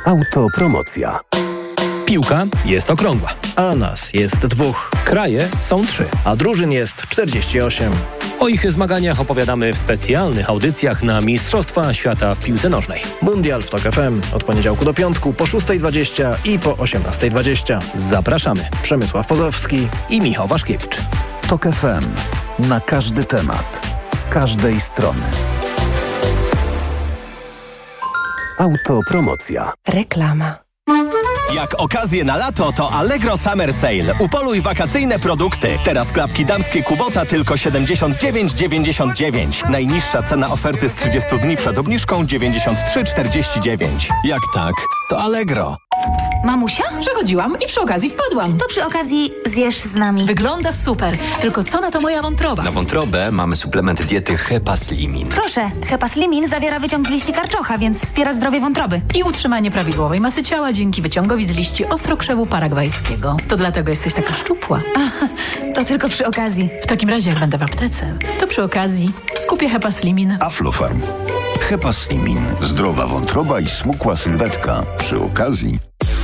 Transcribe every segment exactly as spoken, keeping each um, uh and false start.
Autopromocja. Piłka jest okrągła. A nas jest dwóch. Kraje są trzy. A drużyn jest czterdzieści osiem. O ich zmaganiach opowiadamy w specjalnych audycjach na Mistrzostwa Świata w piłce nożnej. Mundial w Tok F M od poniedziałku do piątku po szóstej dwadzieścia i po osiemnastej dwadzieścia. Zapraszamy. Przemysław Pozowski i Michał Waszkiewicz. Tok F M. Na każdy temat. Z każdej strony. Autopromocja. Reklama. Jak okazję na lato, to Allegro Summer Sale. Upoluj wakacyjne produkty. Teraz klapki damskie Kubota tylko siedemdziesiąt dziewięć dziewięćdziesiąt dziewięć. Najniższa cena oferty z trzydziestu dni przed obniżką dziewięćdziesiąt trzy czterdzieści dziewięć. Jak tak, to Allegro. Mamusia? Przechodziłam i przy okazji wpadłam. To przy okazji zjesz z nami. Wygląda super. Tylko co na to moja wątroba? Na wątrobę mamy suplement diety Hepaslimin. Proszę, Hepaslimin zawiera wyciąg z liści karczocha, więc wspiera zdrowie wątroby. I utrzymanie prawidłowej masy ciała dzięki wyciągowi z liści ostrokrzewu paragwajskiego. To dlatego jesteś taka szczupła. A, to tylko przy okazji. W takim razie jak będę w aptece, to przy okazji kupię Hepaslimin. Aflofarm. Hepaslimin. Zdrowa wątroba i smukła sylwetka. Przy okazji.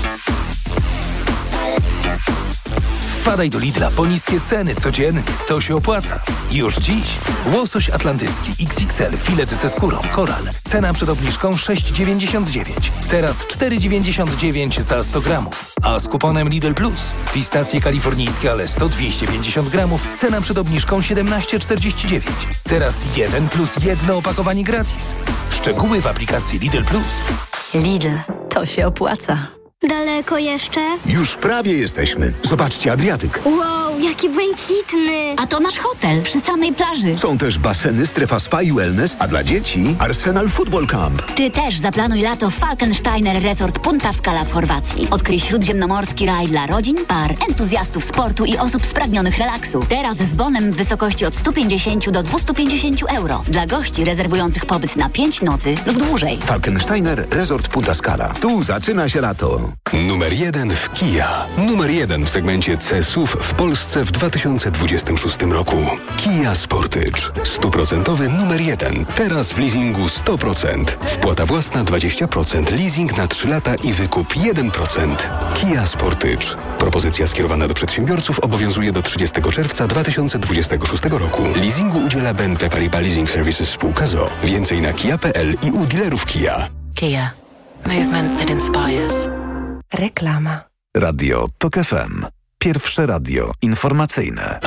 Wpadaj do Lidla po niskie ceny codziennie. To się opłaca. Już dziś. Łosoś atlantycki X X L, filet ze skórą, koral. Cena przed obniżką sześć dziewięćdziesiąt dziewięć. Teraz cztery dziewięćdziesiąt dziewięć za sto gramów. A z kuponem Lidl Plus. Pistacje kalifornijskie Alesto dwieście pięćdziesiąt gramów. Cena przed obniżką siedemnaście czterdzieści dziewięć. Teraz jeden plus jedno opakowanie gratis. Szczegóły w aplikacji Lidl Plus. Lidl. To się opłaca. Daleko jeszcze? Już prawie jesteśmy. Zobaczcie, Adriatyk. Wow, jaki błękitny. A to nasz hotel przy samej plaży. Są też baseny, strefa spa i wellness, a dla dzieci Arsenal Football Camp. Ty też zaplanuj lato w Falkensteiner Resort Punta Scala w Chorwacji. Odkryj śródziemnomorski raj dla rodzin, par, entuzjastów sportu i osób spragnionych relaksu. Teraz z bonem w wysokości od stu pięćdziesięciu do dwustu pięćdziesięciu euro. Dla gości rezerwujących pobyt na pięć nocy lub dłużej. Falkensteiner Resort Punta Scala. Tu zaczyna się lato. Numer jeden w Kia. Numer jeden w segmencie C S U V w Polsce w dwa tysiące dwudziestym szóstym roku. Kia Sportage. Stuprocentowy numer jeden. Teraz w leasingu sto procent. Wpłata własna dwadzieścia procent. Leasing na trzy lata i wykup jeden procent. Kia Sportage. Propozycja skierowana do przedsiębiorców obowiązuje do trzydziestego czerwca dwa tysiące dwudziestego szóstego roku. Leasingu udziela B N P Paribas Leasing Services spółka z o o. Więcej na kia kropka p l i u dealerów Kia. Kia. Movement that inspires. Reklama. Radio Tok F M. Pierwsze radio informacyjne.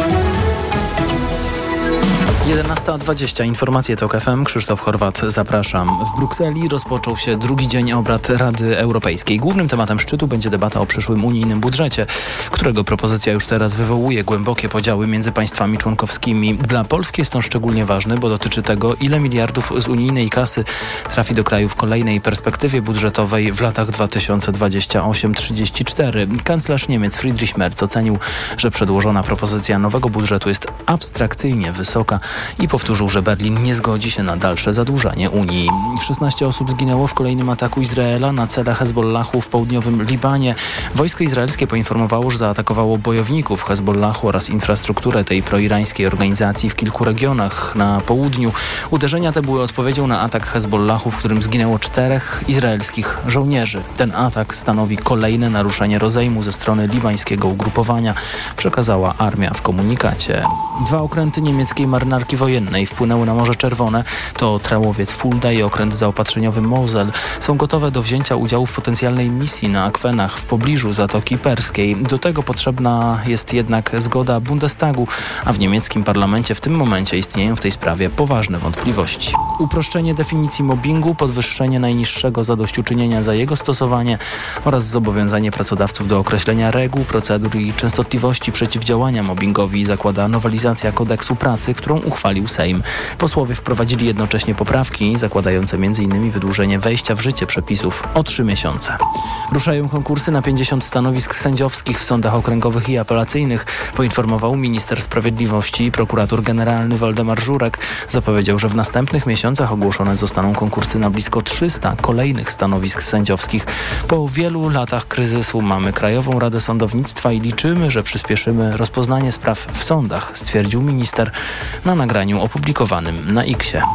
jedenasta dwadzieścia. Informacje Tok F M. Krzysztof Chorwat, zapraszam. W Brukseli rozpoczął się drugi dzień obrad Rady Europejskiej. Głównym tematem szczytu będzie debata o przyszłym unijnym budżecie, którego propozycja już teraz wywołuje głębokie podziały między państwami członkowskimi. Dla Polski jest on szczególnie ważny, bo dotyczy tego, ile miliardów z unijnej kasy trafi do kraju w kolejnej perspektywie budżetowej w latach dwa tysiące dwudziestym ósmym do trzydziestego czwartego. Kanclerz Niemiec Friedrich Merz ocenił, że przedłożona propozycja nowego budżetu jest abstrakcyjnie wysoka i powtórzył, że Berlin nie zgodzi się na dalsze zadłużanie Unii. szesnaście osób zginęło w kolejnym ataku Izraela na cele Hezbollahu w południowym Libanie. Wojsko izraelskie poinformowało, że zaatakowało bojowników Hezbollahu oraz infrastrukturę tej proirańskiej organizacji w kilku regionach na południu. Uderzenia te były odpowiedzią na atak Hezbollahu, w którym zginęło czterech izraelskich żołnierzy. Ten atak stanowi kolejne naruszenie rozejmu ze strony libańskiego ugrupowania, przekazała armia w komunikacie. Dwa okręty niemieckiej marynarki wojennej wpłynęły na Morze Czerwone. To Trałowiec Fulda i okręt zaopatrzeniowy Mosel. Są gotowe do wzięcia udziału w potencjalnej misji na akwenach w pobliżu Zatoki Perskiej. Do tego potrzebna jest jednak zgoda Bundestagu, a w niemieckim parlamencie w tym momencie istnieją w tej sprawie poważne wątpliwości. Uproszczenie definicji mobbingu, podwyższenie najniższego zadośćuczynienia za jego stosowanie oraz zobowiązanie pracodawców do określenia reguł, procedur i częstotliwości przeciwdziałania mobbingowi zakłada nowelizacja kodeksu pracy, którą uchwalił Sejm. Posłowie wprowadzili jednocześnie poprawki zakładające m.in. wydłużenie wejścia w życie przepisów o trzy miesiące. Ruszają konkursy na pięćdziesiąt stanowisk sędziowskich w sądach okręgowych i apelacyjnych, poinformował minister sprawiedliwości i prokurator generalny Waldemar Żurek. Zapowiedział, że w następnych miesiącach ogłoszone zostaną konkursy na blisko trzysta kolejnych stanowisk sędziowskich. Po wielu latach kryzysu mamy Krajową Radę Sądownictwa i liczymy, że przyspieszymy rozpoznanie spraw w sądach, stwierdził minister na nagraniu opublikowanym na X-ie.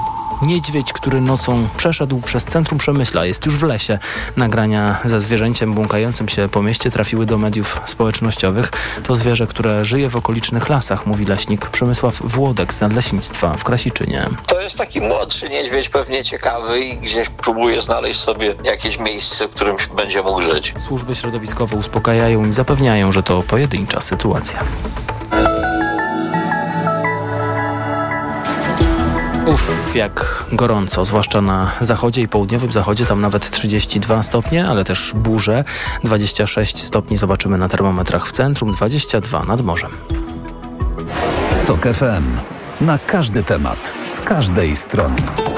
Niedźwiedź, który nocą przeszedł przez centrum Przemyśla, jest już w lesie. Nagrania ze zwierzęciem błąkającym się po mieście trafiły do mediów społecznościowych. To zwierzę, które żyje w okolicznych lasach, mówi leśnik Przemysław Włodek z Nadleśnictwa w Krasiczynie. To jest taki młodszy niedźwiedź, pewnie ciekawy i gdzieś próbuje znaleźć sobie jakieś miejsce, w którym będzie mógł żyć. Służby środowiskowe uspokajają i zapewniają, że to pojedyncza sytuacja. Uff, jak gorąco, zwłaszcza na zachodzie i południowym zachodzie, tam nawet trzydzieści dwa stopnie, ale też burze. dwadzieścia sześć stopni zobaczymy na termometrach w centrum, dwadzieścia dwa nad morzem. Tok F M. Na każdy temat, z każdej strony.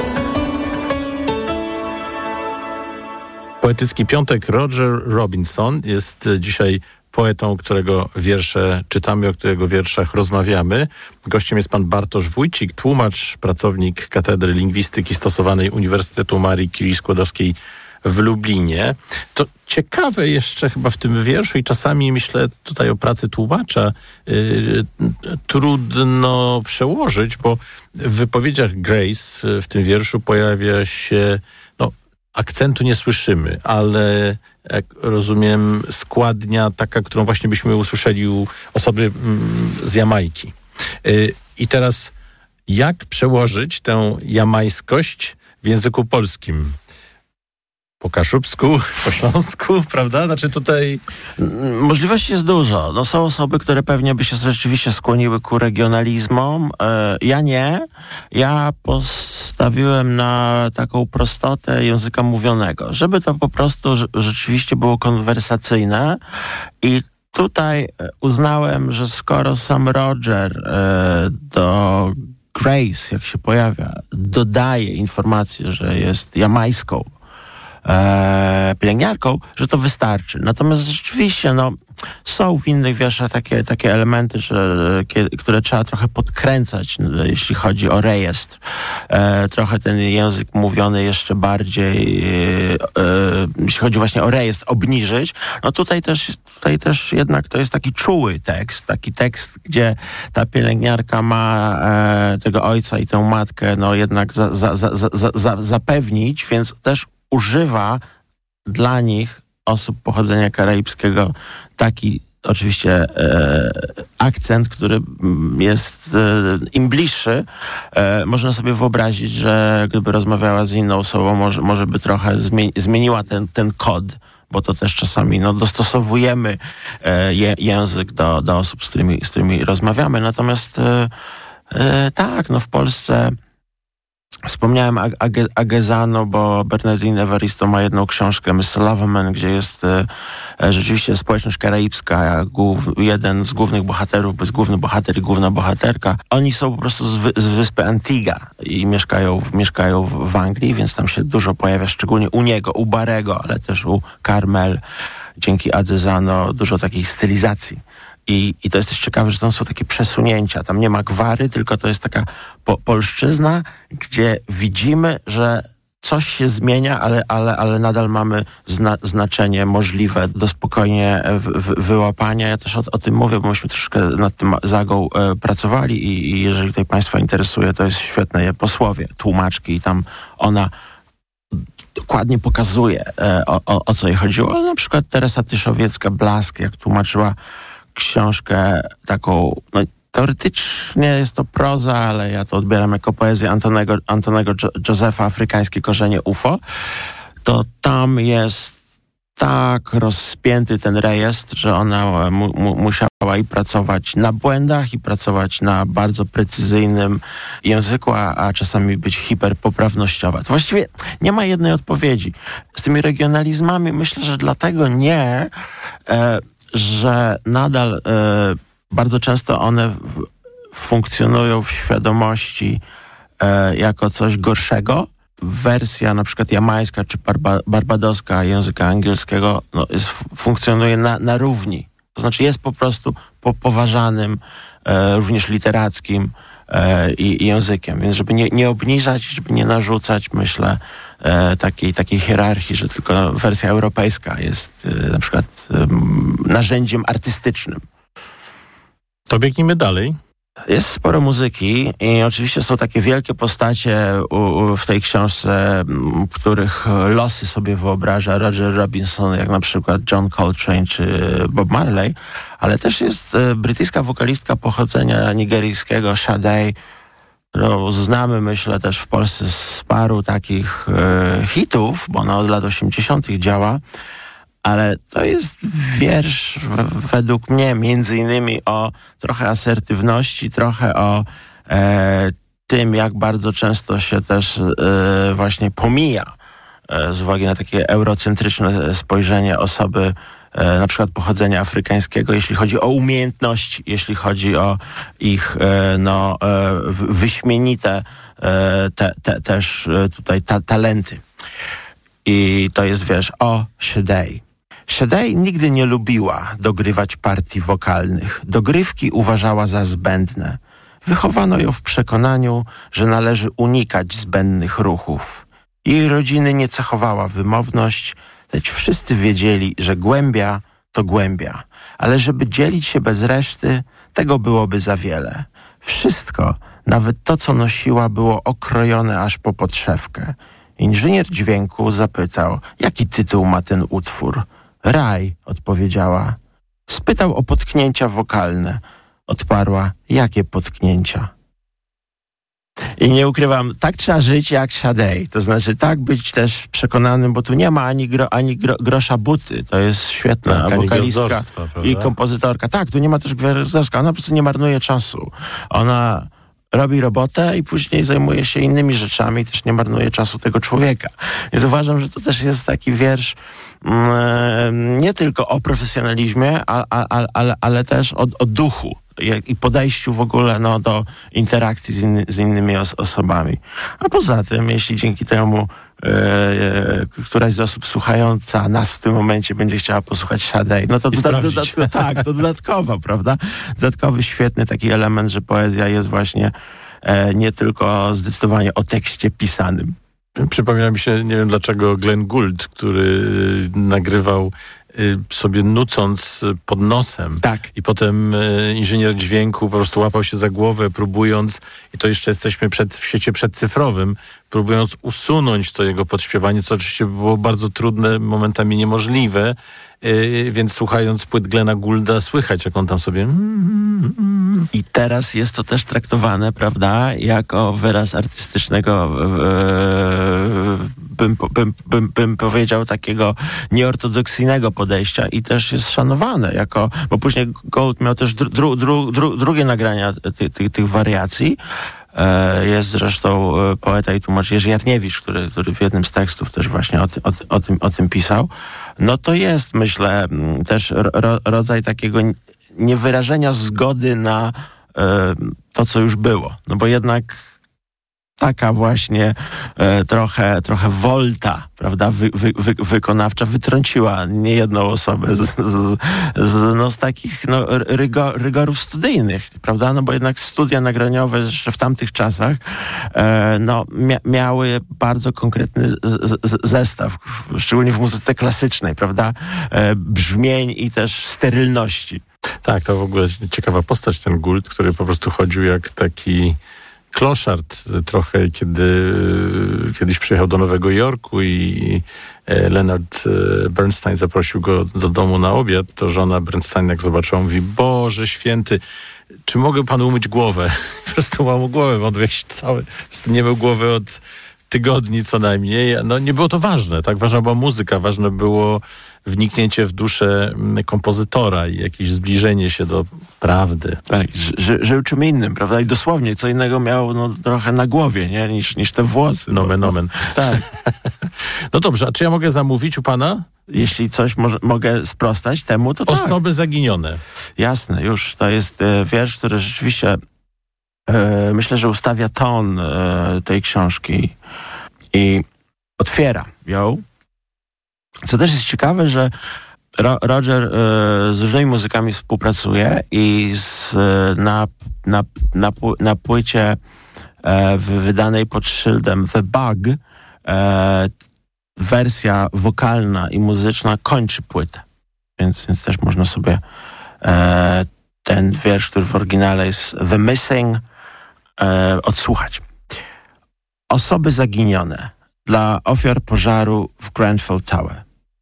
Poetycki piątek. Roger Robinson jest dzisiaj poetą, którego wiersze czytamy, o którego wierszach rozmawiamy. Gościem jest pan Bartosz Wójcik, tłumacz, pracownik Katedry Lingwistyki Stosowanej Uniwersytetu Marii Curie Skłodowskiej w Lublinie. To ciekawe jeszcze chyba w tym wierszu i czasami myślę tutaj o pracy tłumacza yy, trudno przełożyć, bo w wypowiedziach Grace w tym wierszu pojawia się, no akcentu nie słyszymy, ale jak rozumiem składnia taka, którą właśnie byśmy usłyszeli u osoby mm, z Jamajki. Yy, I teraz jak przełożyć tę jamajskość w języku polskim? Po kaszubsku, po śląsku, prawda? Znaczy tutaj... Możliwości jest dużo. No są osoby, które pewnie by się rzeczywiście skłoniły ku regionalizmom. E, ja nie. Ja postawiłem na taką prostotę języka mówionego, żeby to po prostu rzeczywiście było konwersacyjne i tutaj uznałem, że skoro sam Roger e, do Grace, jak się pojawia, dodaje informację, że jest jamajską E, pielęgniarką, że to wystarczy. Natomiast rzeczywiście, no, są w innych wierszach takie, takie elementy, że, które trzeba trochę podkręcać, jeśli chodzi o rejestr. E, trochę ten język mówiony jeszcze bardziej, e, e, jeśli chodzi właśnie o rejestr, obniżyć. No tutaj też, tutaj też jednak to jest taki czuły tekst, taki tekst, gdzie ta pielęgniarka ma e, tego ojca i tę matkę, no jednak za, za, za, za, za, zapewnić, więc też używa dla nich, osób pochodzenia karaibskiego, taki oczywiście e, akcent, który jest e, im bliższy. E, można sobie wyobrazić, że gdyby rozmawiała z inną osobą, może, może by trochę zmieni, zmieniła ten, ten kod, bo to też czasami no, dostosowujemy e, je, język do, do osób, z którymi, z którymi rozmawiamy. Natomiast e, e, tak, no w Polsce wspomniałem Age, Agezano, bo Bernardine Evaristo ma jedną książkę, mister Loverman, gdzie jest e, rzeczywiście społeczność karaibska, głów, jeden z głównych bohaterów, bez główny bohater i główna bohaterka. Oni są po prostu z, wy, z wyspy Antigua i mieszkają, mieszkają w Anglii, więc tam się dużo pojawia, szczególnie u niego, u Barego, ale też u Carmel, dzięki Agezano, dużo takiej stylizacji. I, I to jest też ciekawe, że tam są takie przesunięcia. Tam nie ma gwary, tylko to jest taka po, polszczyzna, gdzie widzimy, że coś się zmienia, ale, ale, ale nadal mamy zna, znaczenie możliwe do spokojnie w, w, wyłapania. Ja też o, o tym mówię, bo myśmy troszkę nad tym zagą e, pracowali i, i jeżeli tutaj Państwa interesuje, to jest świetne posłowie, tłumaczki i tam ona dokładnie pokazuje, e, o, o, o co jej chodziło. Na przykład Teresa Tyszowiecka-Blask, jak tłumaczyła książkę taką, no teoretycznie jest to proza, ale ja to odbieram jako poezję Antonego, Antonego Josefa, Afrykańskie korzenie U F O, to tam jest tak rozpięty ten rejestr, że ona mu, mu, musiała i pracować na błędach, i pracować na bardzo precyzyjnym języku, a, a czasami być hiperpoprawnościowa. To właściwie nie ma jednej odpowiedzi. Z tymi regionalizmami myślę, że dlatego nie, e, że nadal e, bardzo często one w, funkcjonują w świadomości e, jako coś gorszego. Wersja na przykład jamańska czy barba, barbadoska języka angielskiego no, jest, funkcjonuje na, na równi. To znaczy jest po prostu po, poważanym, e, również literackim e, i, i językiem. Więc żeby nie, nie obniżać, żeby nie narzucać, myślę, e, takiej, takiej hierarchii, że tylko wersja europejska jest e, na przykład e, narzędziem artystycznym. To biegnijmy dalej. Jest sporo muzyki i oczywiście są takie wielkie postacie u, u, w tej książce, m, których losy sobie wyobraża Roger Robinson, jak na przykład John Coltrane czy Bob Marley, ale też jest e, brytyjska wokalistka pochodzenia nigeryjskiego, Sade, którą znamy, myślę, też w Polsce z paru takich e, hitów, bo ona od lat osiemdziesiątych działa. Ale to jest wiersz w, według mnie między innymi o trochę asertywności, trochę o e, tym, jak bardzo często się też e, właśnie pomija e, z uwagi na takie eurocentryczne spojrzenie osoby e, na przykład pochodzenia afrykańskiego, jeśli chodzi o umiejętności, jeśli chodzi o ich e, no, e, wyśmienite e, te, te, też e, tutaj ta, talenty. I to jest wiersz o Sade. Sade nigdy nie lubiła dogrywać partii wokalnych. Dogrywki uważała za zbędne. Wychowano ją w przekonaniu, że należy unikać zbędnych ruchów. Jej rodziny nie cechowała wymowność, lecz wszyscy wiedzieli, że głębia to głębia. Ale żeby dzielić się bez reszty, tego byłoby za wiele. Wszystko, nawet to, co nosiła, było okrojone aż po podszewkę. Inżynier dźwięku zapytał, jaki tytuł ma ten utwór. Raj, odpowiedziała. Spytał o potknięcia wokalne. Odparła, jakie potknięcia? I nie ukrywam, tak trzeba żyć jak Sade. To znaczy tak być też przekonanym, bo tu nie ma ani, gro, ani gro, grosza buty. To jest świetna tak, wokalistka i kompozytorka. Tak, tu nie ma też gwiazdorstwa. Ona po prostu nie marnuje czasu. Ona robi robotę i później zajmuje się innymi rzeczami, też nie marnuje czasu tego człowieka. Więc uważam, że to też jest taki wiersz mm, nie tylko o profesjonalizmie, a, a, ale, ale też o, o duchu i podejściu w ogóle no, do interakcji z, inny, z innymi os- osobami. A poza tym, jeśli dzięki temu e, e, któraś z osób słuchająca nas w tym momencie będzie chciała posłuchać Sade, no to doda- dodatkowo, tak, to dodatkowo, prawda? Dodatkowy świetny taki element, że poezja jest właśnie e, nie tylko zdecydowanie o tekście pisanym. Przypomina mi się, nie wiem dlaczego, Glenn Gould, który nagrywał sobie nucąc pod nosem. Tak. I potem e, inżynier dźwięku po prostu łapał się za głowę, próbując, i to jeszcze jesteśmy przed, w świecie przedcyfrowym, próbując usunąć to jego podśpiewanie, co oczywiście było bardzo trudne, momentami niemożliwe, e, więc słuchając płyt Glena Goulda słychać, jak on tam sobie... I teraz jest to też traktowane, prawda, jako wyraz artystycznego, e, bym, bym, bym, bym powiedział, takiego nieortodoksyjnego podejścia i też jest szanowane jako, bo później Gould miał też dru, dru, dru, dru, drugie nagrania ty, ty, tych wariacji. E, jest zresztą poeta i tłumacz Jerzy Jarniewicz, który, który w jednym z tekstów też właśnie o, ty, o, o, tym, o tym pisał. No to jest, myślę, też ro, rodzaj takiego niewyrażenia zgody na e, to, co już było. No bo jednak taka właśnie e, trochę, trochę wolta, prawda, wy, wy, wy, wykonawcza wytrąciła niejedną osobę z, z, z, no, z takich no, rygo, rygorów studyjnych, prawda, no bo jednak studia nagraniowe jeszcze w tamtych czasach e, no, mia, miały bardzo konkretny z, z, zestaw, szczególnie w muzyce klasycznej, prawda, e, brzmień i też sterylności. Tak, to w ogóle ciekawa postać, ten Gould, który po prostu chodził jak taki kloszard trochę, kiedy kiedyś przyjechał do Nowego Jorku i Leonard Bernstein zaprosił go do domu na obiad, to żona Bernstein jak zobaczyła, mówi, Boże święty, czy mogę panu umyć głowę? Po prostu mam mu głowę, bo on cały, po prostu nie mył głowy od tygodni co najmniej. No nie było to ważne, tak? Ważna była muzyka, ważne było wniknięcie w duszę kompozytora i jakieś zbliżenie się do prawdy. Tak, ży, żył czym innym, prawda? I dosłownie co innego miał no, trochę na głowie, nie? Niż, niż te włosy. Nomen, bo, nomen. Tak. No dobrze, a czy ja mogę zamówić u pana? Jeśli coś mo- mogę sprostać temu, to tak. Osoby zaginione. Jasne, już. To jest e, wiersz, który rzeczywiście e, myślę, że ustawia ton e, tej książki i otwiera ją. Co też jest ciekawe, że Ro- Roger e, z różnymi muzykami współpracuje i z, na, na, na, na płycie e, wydanej pod szyldem The Bug e, wersja wokalna i muzyczna kończy płytę. Więc, więc też można sobie e, ten wiersz, który w oryginale jest The Missing, e, odsłuchać. Osoby zaginione dla ofiar pożaru w Grenfell Tower.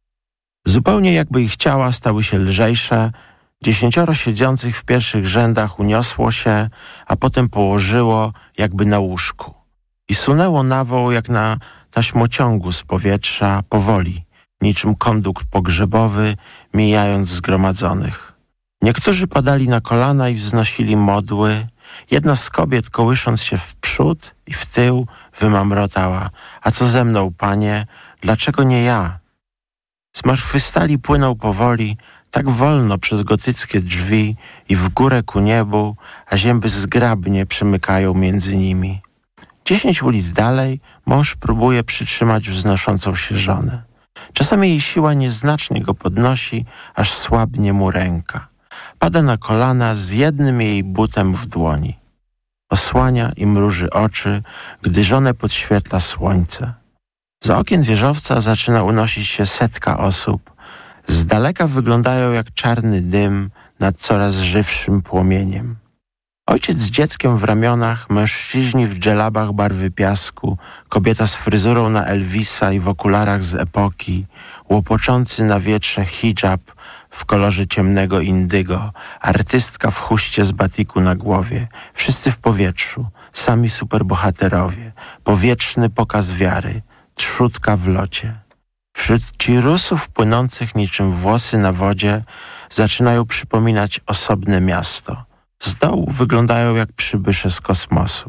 Zupełnie jakby ich ciała stały się lżejsze, dziesięcioro siedzących w pierwszych rzędach uniosło się, a potem położyło jakby na łóżku i sunęło nawą jak na taśmociągu z powietrza powoli, niczym kondukt pogrzebowy, mijając zgromadzonych. Niektórzy padali na kolana i wznosili modły. Jedna z kobiet, kołysząc się w przód i w tył, wymamrotała: a co ze mną, panie? Dlaczego nie ja? Zmartwychwstali płynął powoli, tak wolno przez gotyckie drzwi i w górę ku niebu, a zięby zgrabnie przemykają między nimi. Dziesięć ulic dalej mąż próbuje przytrzymać wznoszącą się żonę. Czasami jej siła nieznacznie go podnosi, aż słabnie mu ręka. Pada na kolana z jednym jej butem w dłoni. Osłania i mruży oczy, gdy żonę podświetla słońce. Za okien wieżowca zaczyna unosić się setka osób. Z daleka wyglądają jak czarny dym nad coraz żywszym płomieniem. Ojciec z dzieckiem w ramionach, mężczyźni w dżelabach barwy piasku, kobieta z fryzurą na Elvisa i w okularach z epoki, łopoczący na wietrze hijab w kolorze ciemnego indygo, artystka w chuście z batiku na głowie, wszyscy w powietrzu, sami superbohaterowie, powietrzny pokaz wiary, trzutka w locie. Wśród cirusów płynących niczym włosy na wodzie zaczynają przypominać osobne miasto. Z dołu wyglądają jak przybysze z kosmosu.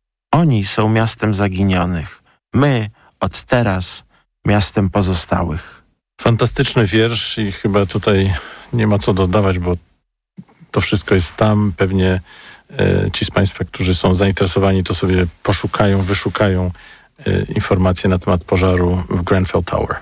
Oni są miastem zaginionych. My od teraz miastem pozostałych. Fantastyczny wiersz i chyba tutaj nie ma co dodawać, bo to wszystko jest tam. Pewnie e, ci z Państwa, którzy są zainteresowani, to sobie poszukają, wyszukają e, informacje na temat pożaru w Grenfell Tower.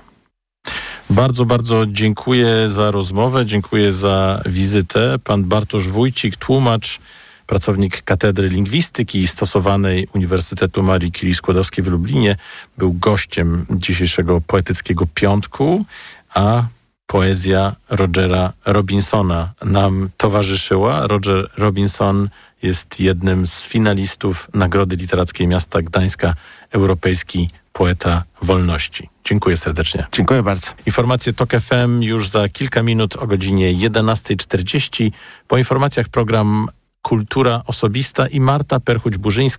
Bardzo, bardzo dziękuję za rozmowę, dziękuję za wizytę. Pan Bartosz Wójcik, tłumacz, pracownik Katedry Lingwistyki Stosowanej Uniwersytetu Marii Curie-Skłodowskiej w Lublinie, był gościem dzisiejszego Poetyckiego Piątku, a poezja Rogera Robinsona nam towarzyszyła. Roger Robinson jest jednym z finalistów Nagrody Literackiej Miasta Gdańska, Europejski Poeta Wolności. Dziękuję serdecznie. Dziękuję bardzo. Informacje Tok F M już za kilka minut o godzinie jedenasta czterdzieści. Po informacjach program Kultura Osobista i Marta Perchuć-Burzyńska.